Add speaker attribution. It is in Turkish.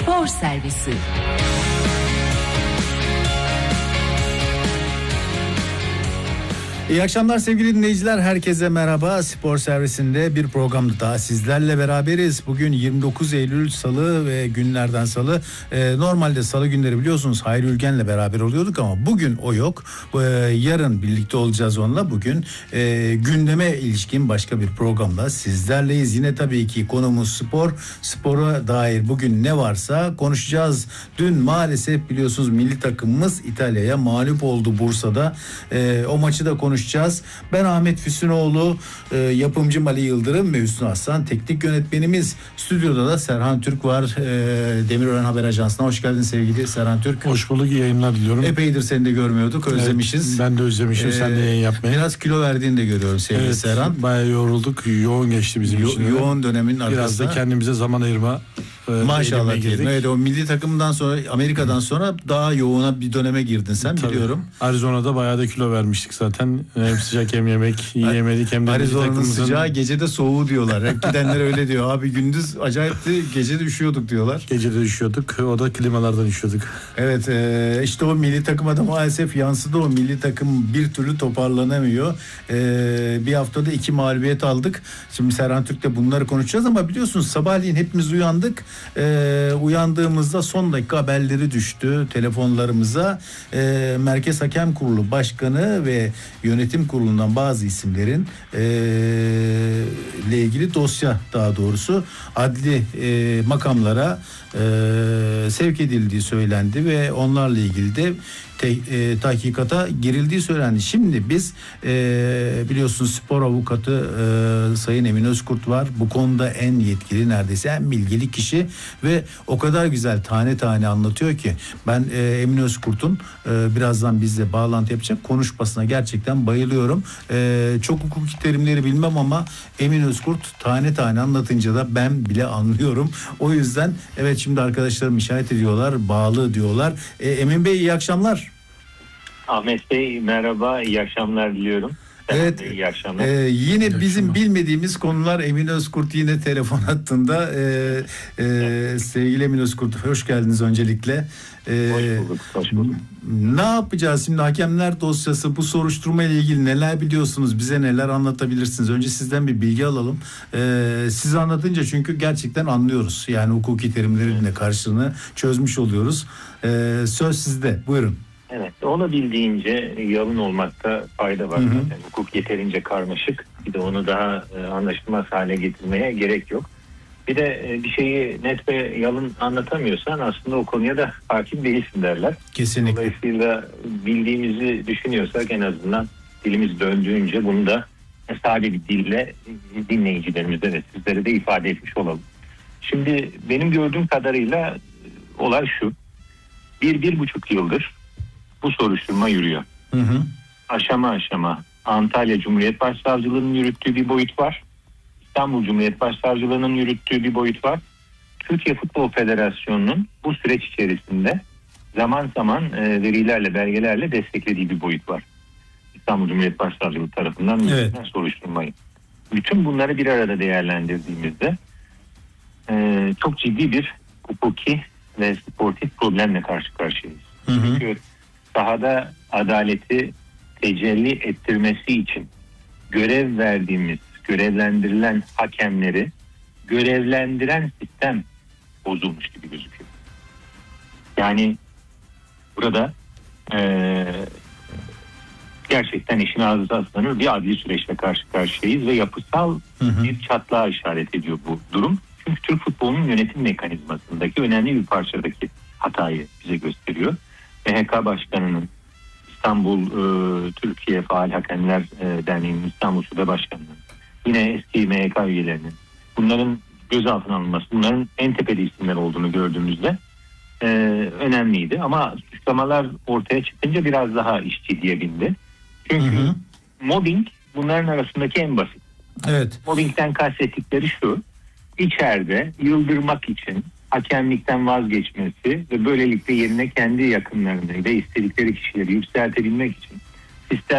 Speaker 1: Spor Servisi.
Speaker 2: İyi akşamlar sevgili dinleyiciler, herkese merhaba. Spor Servisi'nde bir programda daha sizlerle beraberiz. Bugün 29 Eylül Salı ve günlerden Salı. Normalde Salı günleri biliyorsunuz Hayri Ülgen'le beraber oluyorduk ama bugün o yok. Yarın birlikte olacağız onunla. Bugün gündeme ilişkin başka bir programda sizlerleyiz. Yine tabii ki konumuz spor. Spora dair bugün ne varsa konuşacağız. Dün maalesef biliyorsunuz milli takımımız İtalya'ya mağlup oldu Bursa'da. O maçı da konuşacağız. Ben Ahmet Füsunoğlu, yapımcım Ali Yıldırım ve Hüsnü Aslan, teknik yönetmenimiz. Stüdyoda da Serhan Türk var. Demirören Haber Ajansı'na hoş geldin sevgili Serhan Türk.
Speaker 3: Hoş bulduk, iyi yayınlar diliyorum.
Speaker 2: Epeydir seni de görmüyorduk, özlemişiz.
Speaker 3: Evet, ben de özlemişim sen de yayın yapmayı.
Speaker 2: Biraz kilo verdiğini de görüyorum sevgili Serhan.
Speaker 3: Bayağı yorulduk, yoğun geçti bizim için.
Speaker 2: Yoğun dönemin
Speaker 3: biraz
Speaker 2: arkasında.
Speaker 3: da kendimize zaman ayırma.
Speaker 2: Maşallah diyelim. Evet, o milli takımdan sonra, Amerika'dan sonra daha yoğuna bir döneme girdin sen. Tabii. Biliyorum.
Speaker 3: Arizona'da bayağı da kilo vermiştik zaten. Hem sıcak hem yemek yiyemedik hem de
Speaker 2: Arizona'nın sıcağı, gecede soğuğu diyorlar. Hep gidenler öyle diyor. Abi gündüz acayipti, gecede üşüyorduk diyorlar.
Speaker 3: Gecede üşüyorduk. O da klimalardan üşüyorduk.
Speaker 2: Evet, işte o milli takıma da maalesef yansıdı. O milli takım bir türlü toparlanamıyor. Bir haftada 2 mağlubiyet aldık. Şimdi Serhan Türk'le bunları konuşacağız ama biliyorsunuz sabahleyin hepimiz uyandık. Uyandığımızda son dakika haberleri düştü telefonlarımıza. Merkez Hakem Kurulu Başkanı ve Yönetim Kurulu'ndan bazı isimlerin ile ilgili dosya, daha doğrusu adli makamlara sevk edildiği söylendi ve onlarla ilgili de tahkikata girildiği söylendi. Şimdi biz biliyorsunuz spor avukatı Sayın Emin Özkurt var. Bu konuda en yetkili, neredeyse en bilgili kişi ve o kadar güzel tane tane anlatıyor ki ben Emin Özkurt'un birazdan bizle bağlantı yapacak konuşmasına gerçekten bayılıyorum. Çok hukuki terimleri bilmem ama Emin Özkurt tane tane anlatınca da ben bile anlıyorum. O yüzden evet, şimdi arkadaşlarım işaret ediyorlar, bağlı diyorlar. Emin Bey, iyi akşamlar.
Speaker 4: Ahmet Bey merhaba, iyi akşamlar diliyorum.
Speaker 2: Evet,
Speaker 4: iyi akşamlar.
Speaker 2: Yine bizim bilmediğimiz konular. Emin Özkurt yine telefon hattında. Sevgili Emin Özkurt, hoş geldiniz öncelikle.
Speaker 4: Hoş bulduk.
Speaker 2: Ne yapacağız şimdi? Hakemler dosyası, bu soruşturma ile ilgili neler biliyorsunuz? Bize neler anlatabilirsiniz? Önce sizden bir bilgi alalım. Siz anlatınca çünkü gerçekten anlıyoruz. Yani hukuki terimlerin de karşılığını çözmüş oluyoruz. Söz sizde. Buyurun.
Speaker 4: Evet, olabildiğince yalın olmakta fayda var. Yani hukuk yeterince karmaşık. Bir de onu daha anlaşılmaz hale getirmeye gerek yok. Bir de bir şeyi net ve yalın anlatamıyorsan aslında o konuya da hakim değilsin derler.
Speaker 2: Kesinlikle.
Speaker 4: Dolayısıyla bildiğimizi düşünüyorsak en azından dilimiz döndüğünce bunu da sade bir dille dinleyicilerimize ve sizlere de ifade etmiş olalım. Şimdi benim gördüğüm kadarıyla olay şu. 1,5 yıldır bu soruşturma yürüyor. Aşama aşama Antalya Cumhuriyet Başsavcılığı'nın yürüttüğü bir boyut var. İstanbul Cumhuriyet Başsavcılığı'nın yürüttüğü bir boyut var. Türkiye Futbol Federasyonu'nun bu süreç içerisinde zaman zaman verilerle, belgelerle desteklediği bir boyut var. İstanbul Cumhuriyet Başsavcılığı tarafından yürütülen soruşturmayı. Bütün bunları bir arada değerlendirdiğimizde çok ciddi bir hukuki ve sportif problemle karşı karşıyayız. Çünkü sahada adaleti tecelli ettirmesi için görev verdiğimiz, görevlendirilen hakemleri görevlendiren sistem bozulmuş gibi gözüküyor. Yani burada gerçekten işin ağzı aslanır bir adli süreçle karşı karşıyayız ve yapısal bir çatlağa işaret ediyor bu durum. Çünkü Türk futbolunun yönetim mekanizmasındaki önemli bir parçadaki hatayı bize gösteriyor. MHK Başkanı'nın, İstanbul Türkiye Faal Hakemler Derneği'nin İstanbul Şube Başkanı'nın, yine eski MHK üyelerinin, bunların gözaltına alınması, bunların en tepeli isimler olduğunu gördüğümüzde önemliydi. Ama suçlamalar ortaya çıkınca biraz daha iş ciddiye bindi. Çünkü mobbing bunların arasındaki en basit.
Speaker 2: Evet.
Speaker 4: Mobbingden kastettikleri şu: içeride yıldırmak için hakemlikten vazgeçmesi ve böylelikle yerine kendi yakınlarını ve istedikleri kişileri yükseltebilmek için sistem